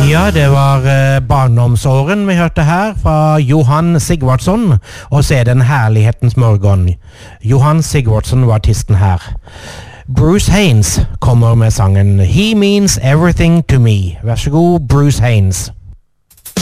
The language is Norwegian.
Ja, det var barndomsåren vi hørte her fra Johan Sigvardsson, og så er det en herlighetens morgen. Johan Sigvardsson var artisten her. Bruce Haynes kommer med sangen He Means Everything to Me. Vær så god, Bruce Haynes.